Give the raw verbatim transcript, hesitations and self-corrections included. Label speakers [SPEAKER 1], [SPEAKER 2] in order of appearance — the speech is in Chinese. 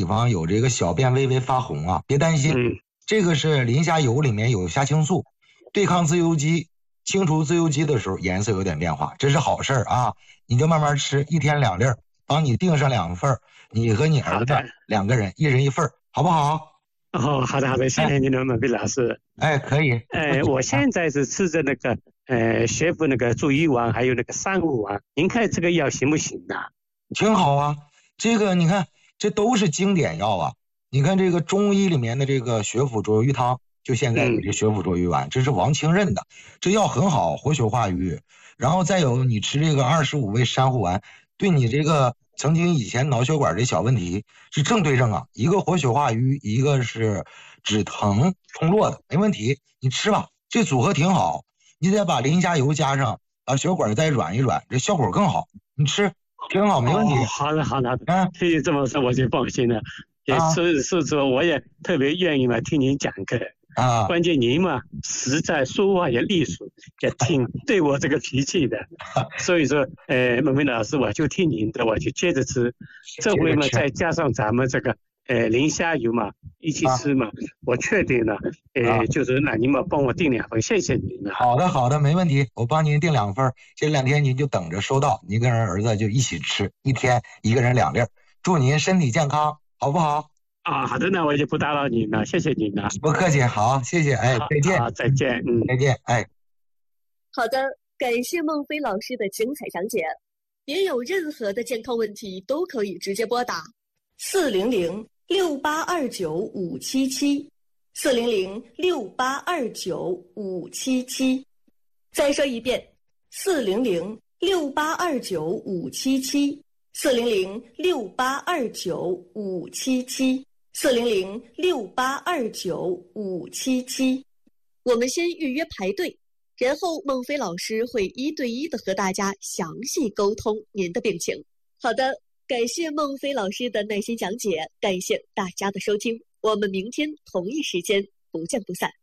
[SPEAKER 1] 方有这个小便微微发红啊，别担心，
[SPEAKER 2] 嗯，
[SPEAKER 1] 这个是磷虾油里面有虾青素，对抗自由基，清除自由基的时候颜色有点变化，这是好事啊！你就慢慢吃，一天两粒儿，帮你订上两份，你和你儿子两个人一人一份，好不好？
[SPEAKER 2] 哦，好的好的，谢谢您的孟非老师。
[SPEAKER 1] 哎，可以。
[SPEAKER 2] 呃，我现在是吃着那个呃学府那个助益丸，还有那个三五丸，您看这个药行不行呢？
[SPEAKER 1] 挺好啊，这个你看，这都是经典药啊。你看这个中医里面的这个血府卓鱼汤，就现在有这血府卓鱼丸，这是王清任的，这药很好，活血化瘀。然后再有你吃这个二十五味珊瑚丸，对你这个曾经以前脑血管这小问题是正对症啊，一个活血化瘀，一个是止疼通络的，没问题，你吃吧，这组合挺好。你得把磷虾油加上，把血管再软一软，这效果更好。你吃挺好，没问题。
[SPEAKER 2] 哦、好的好的，
[SPEAKER 1] 嗯，
[SPEAKER 2] 听你这么说我就放心了。也是是说，我也特别愿意嘛听您讲课啊。关键您嘛实在说话也利索，也挺对我这个脾气的。所以说，呃，孟非老师，我就听您的，我就接着吃。这回嘛，再加上咱们这个呃磷虾油嘛一起吃嘛，啊、我确定了，呃，啊、就是让您嘛帮我订两份，谢谢您了。
[SPEAKER 1] 好的好的，没问题，我帮您订两份，这两天您就等着收到，您跟儿子就一起吃，一天一个人两粒。祝您身体健康。好不好？
[SPEAKER 2] 啊，好的，那我就不打扰您了，谢谢您了。
[SPEAKER 1] 不客气，好，谢谢，哎，再见，
[SPEAKER 2] 好，再见，嗯，
[SPEAKER 1] 再见，哎。
[SPEAKER 3] 好的，感谢孟非老师的精彩讲解。您有任何的健康问题都可以直接拨打四零零六八二九五七七，四零零六八二九五七七。再说一遍，四零零六八二九五七七。四零零六八二九五七七，四零零六八二九五七七。我们先预约排队，然后孟非老师会一对一的和大家详细沟通您的病情。好的，感谢孟非老师的耐心讲解，感谢大家的收听，我们明天同一时间不见不散。